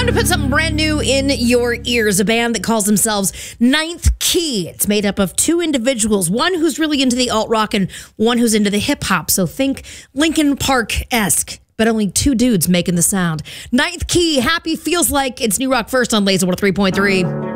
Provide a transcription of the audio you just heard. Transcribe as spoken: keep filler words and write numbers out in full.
Time to put something brand new in your ears. A band that calls themselves Ninth Key. It's made up of two individuals, one who's really into the alt-rock and one who's into the hip-hop. So think Linkin Park-esque, but only two dudes making the sound. Ninth Key, Happy Feels Like. It's New Rock First on Laser one oh three point three.